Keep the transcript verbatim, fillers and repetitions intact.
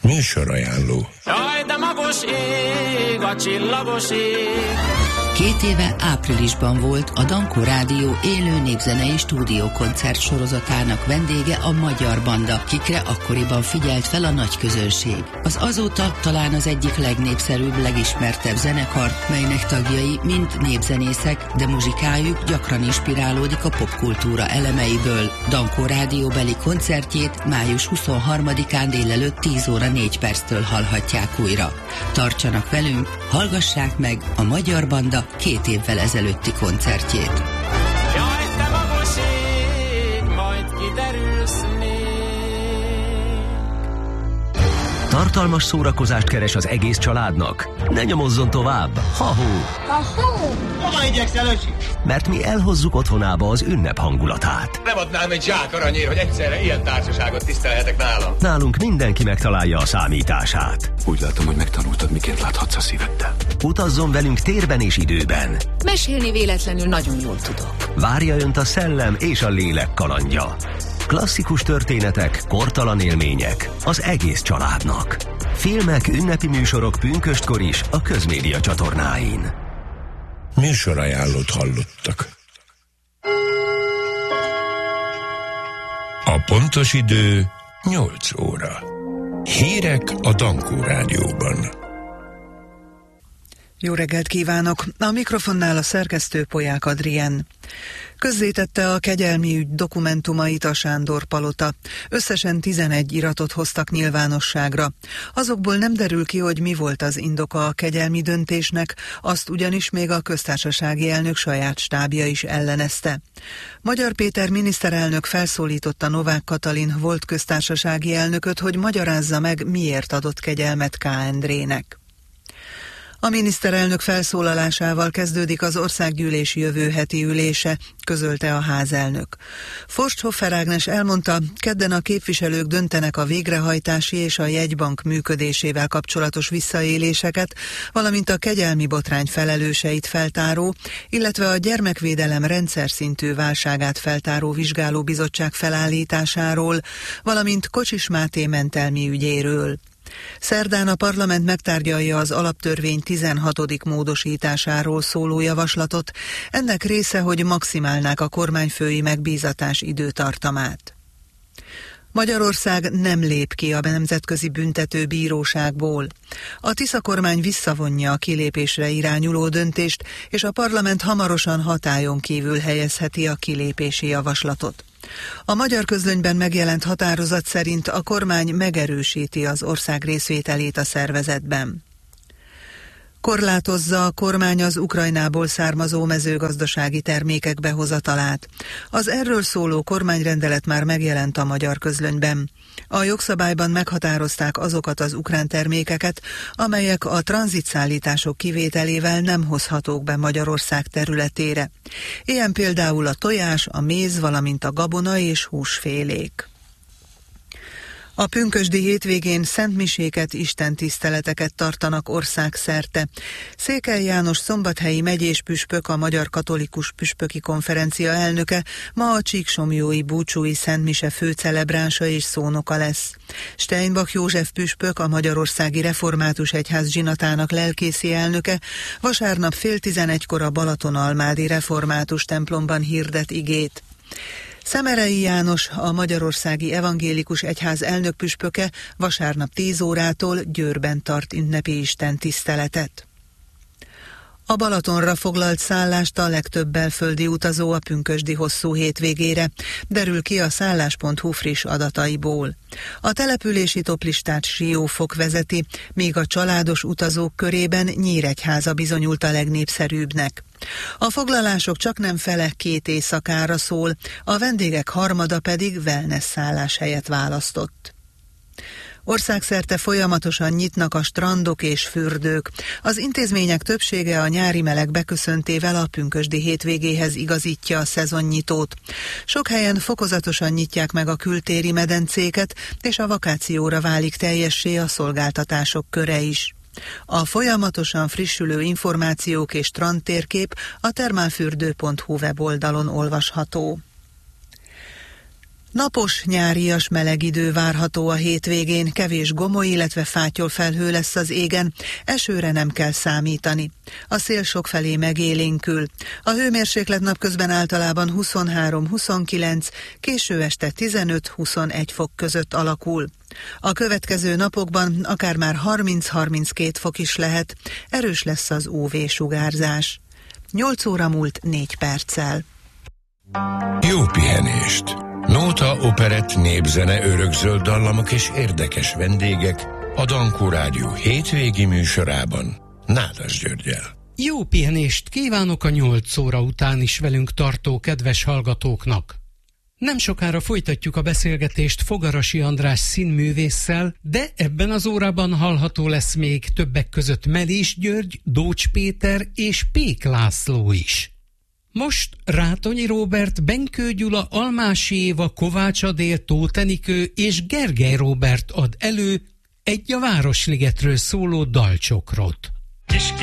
Műsorajánló. Jaj, de magos ég, a csillagos ég. Két éve áprilisban volt a Dankó Rádió élő népzenei stúdiókoncert sorozatának vendége a Magyar Banda, kikre akkoriban figyelt fel a nagy közönség. Az azóta talán az egyik legnépszerűbb, legismertebb zenekar, melynek tagjai mind népzenészek, de muzsikájuk gyakran inspirálódik a popkultúra elemeiből. Dankó Rádióbeli koncertjét május huszonharmadikán délelőtt tíz óra négy perctől hallhatják újra. Tartsanak velünk, hallgassák meg a Magyar Banda két évvel ezelőtti koncertjét. Jaj, te magos ég, majd kiderülsz még. Tartalmas szórakozást keres az egész családnak? Ne nyomozzon tovább! Ha-hó! Ha-hó! Hova igyekszel, öcsi? Mert mi elhozzuk otthonába az ünnep hangulatát. Nem adnám egy zsák aranyért, hogy egyszerre ilyen társaságot tisztelhetek nálam. Nálunk mindenki megtalálja a számítását. Úgy látom, hogy megtanultad, miként láthatsz a szíveddel. Utazzon velünk térben és időben. Mesélni véletlenül nagyon jól tudok. Várja önt a szellem és a lélek kalandja. Klasszikus történetek, kortalan élmények az egész családnak. Filmek, ünnepi műsorok pünköstkor is a Közmédia csatornáin. Műsorajánlót hallottak. A pontos idő nyolc óra. Hírek a Dankó Rádióban. Jó reggelt kívánok! A mikrofonnál a szerkesztő Polyák Adrien. Közzétette a kegyelmi ügy dokumentumait a Sándor Palota. Összesen tizenegy iratot hoztak nyilvánosságra. Azokból nem derül ki, hogy mi volt az indoka a kegyelmi döntésnek, azt ugyanis még a köztársasági elnök saját stábja is ellenezte. Magyar Péter miniszterelnök felszólította Novák Katalin volt köztársasági elnököt, hogy magyarázza meg, miért adott kegyelmet K. Endrének. A miniszterelnök felszólalásával kezdődik az országgyűlés jövő heti ülése, közölte a házelnök. Forsthofer Ágnes elmondta, kedden a képviselők döntenek a végrehajtási és a jegybank működésével kapcsolatos visszaéléseket, valamint a kegyelmi botrány felelőseit feltáró, illetve a gyermekvédelem rendszer szintű válságát feltáró vizsgálóbizottság felállításáról, valamint Kocsis Máté mentelmi ügyéről. Szerdán a parlament megtárgyalja az alaptörvény tizenhatodik módosításáról szóló javaslatot, ennek része, hogy maximálnák a kormányfői megbízatás időtartamát. Magyarország nem lép ki a Nemzetközi Büntető Bíróságból. A Tisza kormány visszavonja a kilépésre irányuló döntést, és a parlament hamarosan hatályon kívül helyezheti a kilépési javaslatot. A Magyar Közlönyben megjelent határozat szerint a kormány megerősíti az ország részvételét a szervezetben. Korlátozza a kormány az Ukrajnából származó mezőgazdasági termékek behozatalát. Az erről szóló kormányrendelet már megjelent a Magyar Közlönyben. A jogszabályban meghatározták azokat az ukrán termékeket, amelyek a tranzitszállítások kivételével nem hozhatók be Magyarország területére. Ilyen például a tojás, a méz, valamint a gabona és húsfélék. A pünkösdi hétvégén szentmiséket, istentiszteleteket tartanak országszerte. Székely János szombathelyi megyés püspök, a Magyar Katolikus Püspöki Konferencia elnöke ma a csíksomlyói búcsúi szentmise főcelebránsa és szónoka lesz. Steinbach József püspök, a Magyarországi Református Egyház zsinatának lelkészi elnöke vasárnap fél tizenegykor a Balatonalmádi Református templomban hirdet igét. Szemerei János, a Magyarországi Evangélikus Egyház elnökpüspöke vasárnap tíz órától Győrben tart ünnepi istentiszteletet. A Balatonra foglalt szállást a legtöbb belföldi utazó a pünkösdi hosszú hétvégére, derül ki a szállás pont hu friss adataiból. A települési toplistát Siófok vezeti, míg a családos utazók körében Nyíregyháza bizonyult a legnépszerűbbnek. A foglalások csaknem fele két éjszakára szól, a vendégek harmada pedig wellness szállás helyet választott. Országszerte folyamatosan nyitnak a strandok és fürdők. Az intézmények többsége a nyári meleg beköszöntével a pünkösdi hétvégéhez igazítja a szezonnyitót. Sok helyen fokozatosan nyitják meg a kültéri medencéket, és a vakációra válik teljessé a szolgáltatások köre is. A folyamatosan frissülő információk és strandtérkép a termálfürdő pont hu weboldalon olvasható. Napos, nyárias, meleg idő várható a hétvégén, kevés gomoly, illetve fátyolfelhő lesz az égen, esőre nem kell számítani. A szél sokfelé megélénkül. A hőmérséklet napközben általában huszonhárom-huszonkilenc, késő este tizenöt-huszonegy fok között alakul. A következő napokban akár már harminc-harminckét fok is lehet, erős lesz az ú vé-sugárzás. nyolc óra múlt négy perccel. Jó pihenést! Nóta, operett, népzene, örökzöld dallamok és érdekes vendégek a Dankó Rádió hétvégi műsorában Nádas Györggyel. Jó pihenést kívánok a nyolc óra után is velünk tartó kedves hallgatóknak! Nem sokára folytatjuk a beszélgetést Fogarasi András színművésszel, de ebben az órában hallható lesz még többek között Melés György, Dócs Péter és Pék László is. Most Rátonyi Róbert, Benkő Gyula, Almási Éva, Kovács Adél, Tóth Enikő és Gergely Róbert ad elő egy a Városligetről szóló dalcsokrot.